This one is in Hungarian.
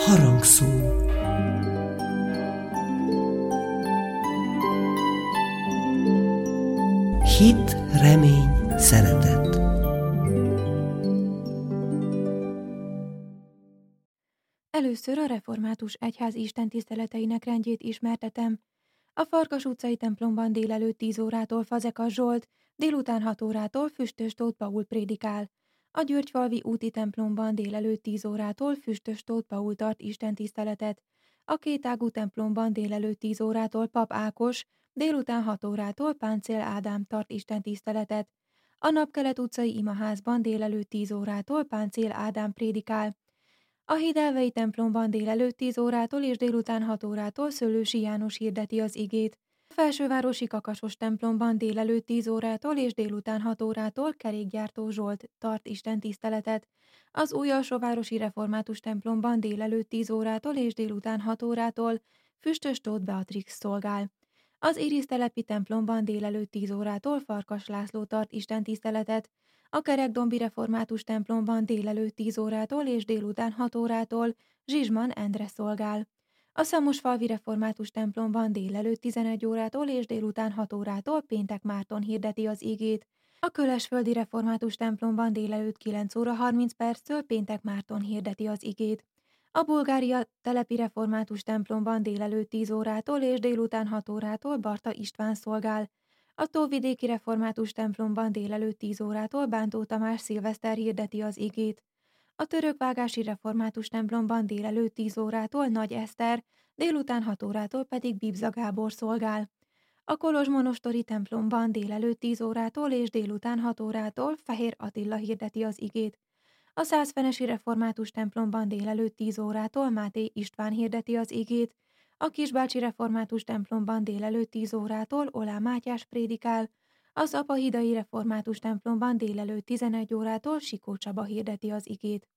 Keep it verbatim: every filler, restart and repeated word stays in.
Harangszó. Hit, remény, szeretet. Először a református egyház istentiszteleteinek rendjét ismertetem. A Farkas utcai templomban délelőtt tíz órától Fazekas Zsolt, délután hat órától Füstös Tóth Paul prédikál. A Györgyfalvi úti templomban délelőtt tíz órától Füstös Tóth Paul tart istentiszteletet. A Kétágú templomban délelőtt tíz órától Pap Ákos, délután hat órától Páncél Ádám tart istentiszteletet. A Napkelet utcai imaházban délelőtt tíz órától Páncél Ádám prédikál. A Hidelvei templomban délelőtt tíz órától és délután hat órától Szőlősi János hirdeti az igét. A Felsővárosi Kakasos templomban délelőtt tíz órától és délután hat órától Kerékgyártó Zsolt tart istentiszteletet. Az Újalsóvárosi Református templomban délelőtt tíz órától és délután hat órától Füstös Tóth Beatrix szolgál. Az Irisztelepi templomban délelőtt tíz órától Farkas László tart istentiszteletet. A Kerekdombi Református templomban délelőtt tíz órától és délután hat órától Zsizsman Endre szolgál. A Szamosfalvi Református templomban délelőtt tizenegy órától és délután hat órától Péntek Márton hirdeti az igét. A Kölesföldi Református templomban délelőtt kilenc óra harminc perctől Péntek Márton hirdeti az igét. A Bulgária telepi református templomban délelőtt tíz órától és délután hat órától Barta István szolgál. A Tóvidéki Református templomban délelőtt tíz órától Bántó Tamás Szilveszter hirdeti az igét. A Törökvágási Református templomban délelőtt tíz órától Nagy Eszter, délután hat órától pedig Bibza Gábor szolgál. A Kolozsmonostori templomban délelőtt tíz órától és délután hat órától Fehér Attila hirdeti az igét. A Szászfenesi Református templomban délelőtt tíz órától Máté István hirdeti az igét. A Kisbácsi Református templomban délelőtt tíz órától Olá Mátyás prédikál. Az Apahidai Református templomban délelőtt tizenegy órától Sikó Csaba hirdeti az igét.